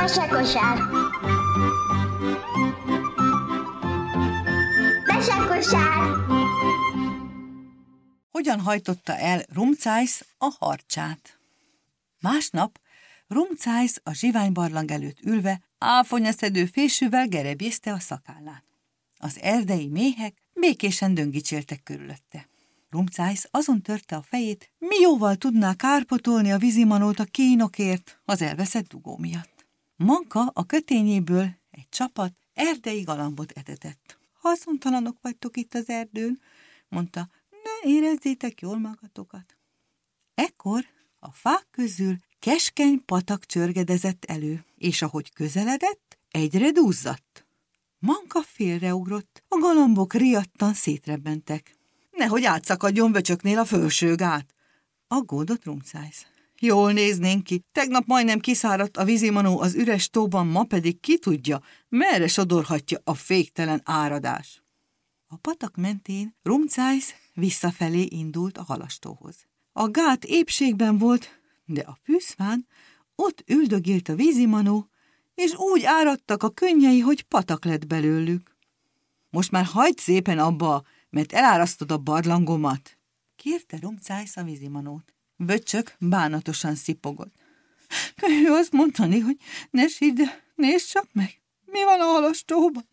Mesekosár. Mesekosár. Hogyan hajtotta el Rumcájsz a harcsát? Másnap Rumcájsz a zsiványbarlang előtt ülve áfonyaszedő fésűvel gerebjézte a szakállát. Az erdei méhek békésen döngicséltek körülötte. Rumcájsz azon törte a fejét, mi jóval tudná kárpotolni a vízimanót a kínokért az elveszett dugó miatt. Manka a kötényéből egy csapat erdei galambot etetett. Haszontalanok vagytok itt az erdőn, mondta, ne érezzétek jól magatokat. Ekkor a fák közül keskeny patak csörgedezett elő, és ahogy közeledett, egyre duzzadt. Manka félreugrott, a galambok riadtan szétrebbentek. Nehogy átszakadjon Vöcsöknél a fölső gát, aggódott Rumcájsz. Jól néznénk ki, tegnap majdnem kiszáradt a vízimanó az üres tóban, ma pedig ki tudja, merre sodorhatja a féktelen áradás. A patak mentén Rumcájsz visszafelé indult a halastóhoz. A gát épségben volt, de a fűszfán ott üldögélt a vízimanó, és úgy áradtak a könnyei, hogy patak lett belőlük. Most már hagyd szépen abba, mert elárasztod a barlangomat, kérte Rumcájsz a vízimanót. Vöcsök bánatosan szipogott. Könnyű azt mondani, hogy ne sídd, de nézd csak meg, mi van a halastóban.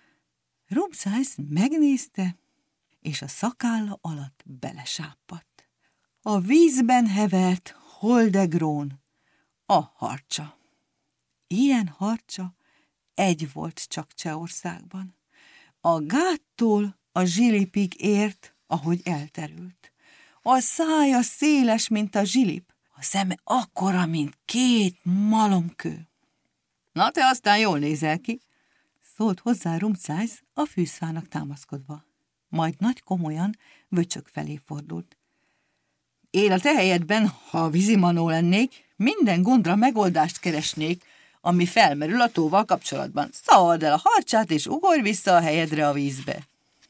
Rumcájsz megnézte, és a szakálla alatt belesápadt. A vízben hevert Holdegrón, a harcsa. Ilyen harcsa egy volt csak Csehországban. A gáttól a zsilipig ért, ahogy elterült. A szája széles, mint a zsilip, a szeme akkora, mint 2 malomkő. Na, te aztán jól nézel ki, szólt hozzá Rumcájsz a fűszfának támaszkodva. Majd nagy komolyan Vöcsök felé fordult. Én a te helyedben, ha vízimanó lennék, minden gondra megoldást keresnék, ami felmerül a tóval kapcsolatban. Szald el a harcsát, és ugorj vissza a helyedre a vízbe.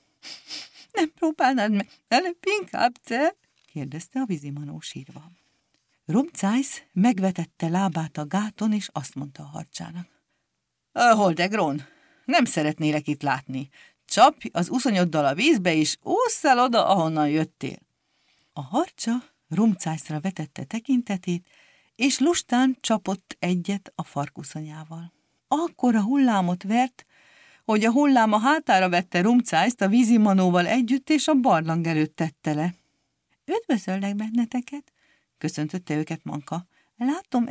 Nem próbálnád meg előbb inkább te? kérdezte a vízimanó sírva. Rumcájsz megvetette lábát a gáton, és azt mondta a harcsának. Holdegrón, nem szeretnélek itt látni. Csapj az uszonyoddal a vízbe, és ússzál oda, ahonnan jöttél. A harcsa Rumcájszra vetette tekintetét, és lustán csapott egyet a farkuszonyával. Akkora hullámot vert, hogy a hullám a hátára vette Rumcájszt a vízimanóval együtt, és a barlang előtt tette le. Üdvözöllek benneteket, köszöntötte őket Manka. Látom,